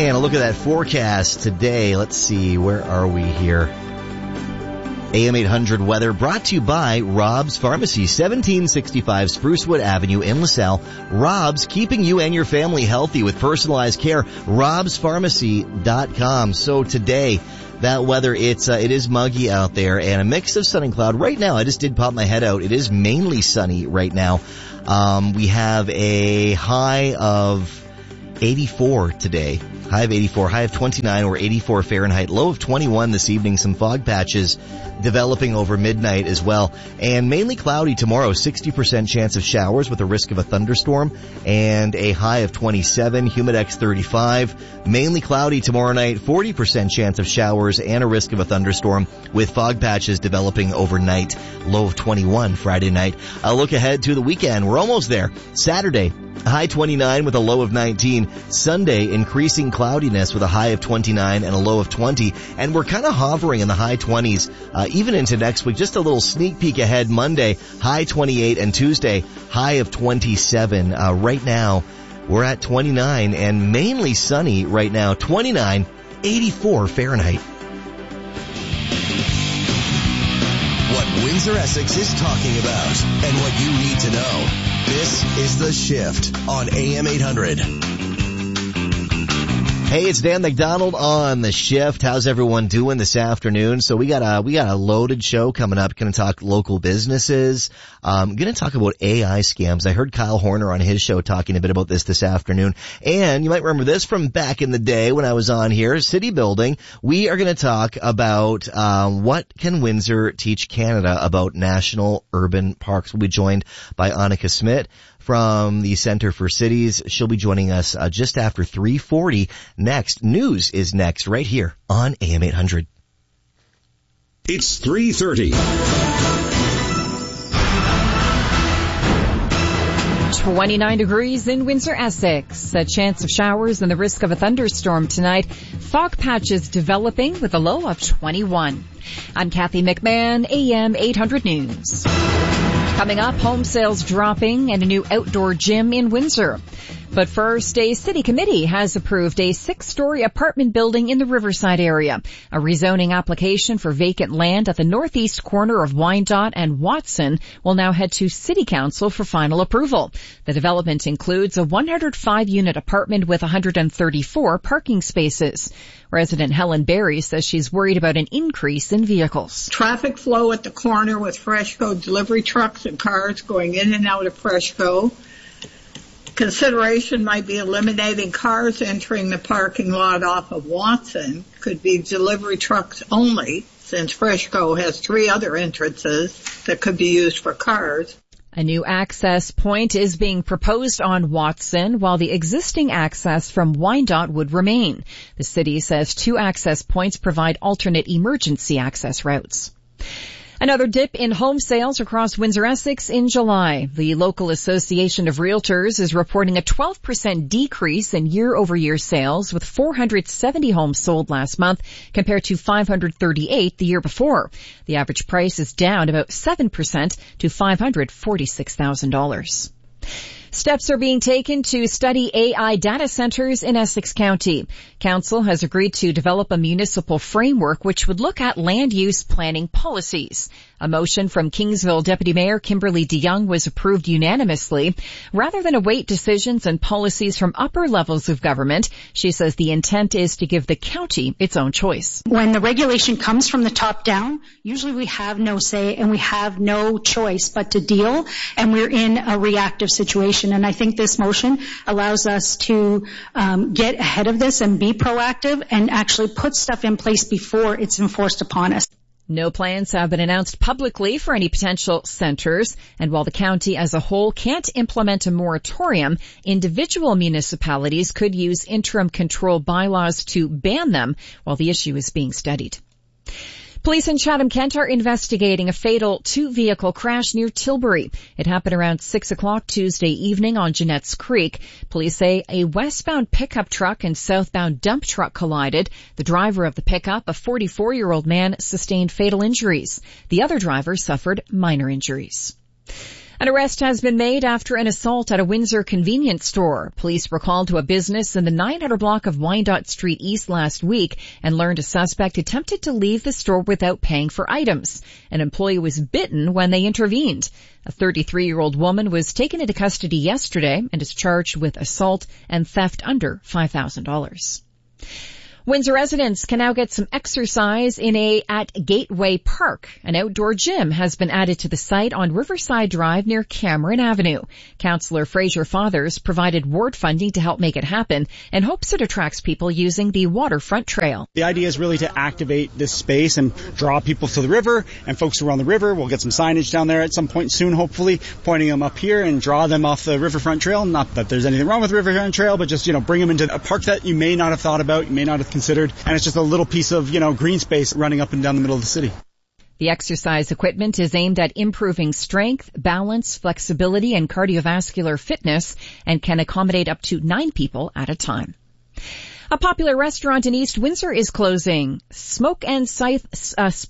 And a look at that forecast today. Let's see, where are we here? AM 800 weather brought to you by Rob's Pharmacy, 1765 Sprucewood Avenue in LaSalle. Rob's, keeping you and your family healthy with personalized care. robspharmacy.com. So today, that weather, it is muggy out there and a mix of sun and cloud. Right now, I just did pop my head out. It is mainly sunny right now. We have a high of 84 today. High of 84, high of 29 or 84 Fahrenheit, low of 21 this evening. Some fog patches developing over midnight as well. And mainly cloudy tomorrow, 60% chance of showers with a risk of a thunderstorm and a high of 27, Humidex 35. Mainly cloudy tomorrow night, 40% chance of showers and a risk of a thunderstorm with fog patches developing overnight, low of 21 Friday night. I'll look ahead to the weekend. We're almost there. Saturday, high 29 with a low of 19. Sunday, increasing cloudiness with a high of 29 and a low of 20. And we're kind of hovering in the high 20s, even into next week. Just a little sneak peek ahead. Monday, high 28, and Tuesday, high of 27. Right now, we're at 29 and mainly sunny right now. 29, 84 Fahrenheit. What Windsor Essex is talking about and what you need to know. This is The Shift on AM 800. Hey, it's Dan McDonald on The Shift. How's everyone doing this afternoon? So we got a loaded show coming up. Going to talk local businesses. Going to talk about AI scams. I heard Kyle Horner on his show talking a bit about this afternoon. And you might remember this from back in the day when I was on here, City Building. We are going to talk about what can Windsor teach Canada about national urban parks. We'll be joined by Annika Smith from the Center for Cities. She'll be joining us just after 3:40. Next, news is next right here on AM 800. It's 3:30. 29 degrees in Windsor, Essex. A chance of showers and the risk of a thunderstorm tonight. Fog patches developing with a low of 21. I'm Kathy McMahon, AM 800 News. Coming up, home sales dropping and a new outdoor gym in Windsor. But first, a city committee has approved a 6-story apartment building in the Riverside area. A rezoning application for vacant land at the northeast corner of Wyandotte and Watson will now head to City Council for final approval. The development includes a 105-unit apartment with 134 parking spaces. Resident Helen Berry says she's worried about an increase in vehicles. Traffic flow at the corner with Freshco delivery trucks and cars going in and out of Freshco. Consideration might be eliminating cars entering the parking lot off of Watson. Could be delivery trucks only, since Freshco has 3 other entrances that could be used for cars. A new access point is being proposed on Watson, while the existing access from Wyandotte would remain. The city says 2 access points provide alternate emergency access routes. Another dip in home sales across Windsor-Essex in July. The local Association of Realtors is reporting a 12% decrease in year-over-year sales, with 470 homes sold last month compared to 538 the year before. The average price is down about 7% to $546,000. Steps are being taken to study AI data centers in Essex County. Council has agreed to develop a municipal framework which would look at land use planning policies. A motion from Kingsville Deputy Mayor Kimberly DeYoung was approved unanimously. Rather than await decisions and policies from upper levels of government, she says the intent is to give the county its own choice. When the regulation comes from the top down, usually we have no say and we have no choice but to deal, and we're in a reactive situation. And I think this motion allows us to get ahead of this and be proactive and actually put stuff in place before it's enforced upon us. No plans have been announced publicly for any potential centers, and while the county as a whole can't implement a moratorium, individual municipalities could use interim control bylaws to ban them while the issue is being studied. Police in Chatham-Kent are investigating a fatal 2-vehicle crash near Tilbury. It happened around 6 o'clock Tuesday evening on Jeanette's Creek. Police say a westbound pickup truck and southbound dump truck collided. The driver of the pickup, a 44-year-old man, sustained fatal injuries. The other driver suffered minor injuries. An arrest has been made after an assault at a Windsor convenience store. Police were called to a business in the 900 block of Wyandotte Street East last week and learned a suspect attempted to leave the store without paying for items. An employee was bitten when they intervened. A 33-year-old woman was taken into custody yesterday and is charged with assault and theft under $5,000. Windsor residents can now get some exercise at Gateway Park. An outdoor gym has been added to the site on Riverside Drive near Cameron Avenue. Councillor Fraser Fathers provided ward funding to help make it happen and hopes it attracts people using the waterfront trail. The idea is really to activate this space and draw people to the river, and folks who are on the river, we'll get some signage down there at some point soon, hopefully, pointing them up here and draw them off the riverfront trail. Not that there's anything wrong with the riverfront trail, but just, bring them into a park that you may not have thought about, you may not have considered, and it's just a little piece of, green space running up and down the middle of the city. The exercise equipment is aimed at improving strength, balance, flexibility, and cardiovascular fitness and can accommodate up to 9 people at a time. A popular restaurant in East Windsor is closing. Smoke and Scythe